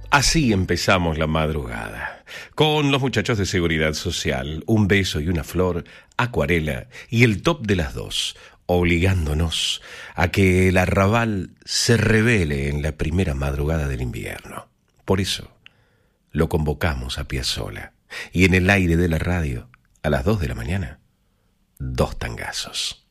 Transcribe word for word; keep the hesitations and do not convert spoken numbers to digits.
Así empezamos la madrugada, con los muchachos de Seguridad Social, Un beso y una flor, Acuarela y el top de las dos, obligándonos a que el arrabal se revele en la primera madrugada del invierno. Por eso lo convocamos a Piazzolla y en el aire de la radio, a las dos de la mañana, dos tangazos.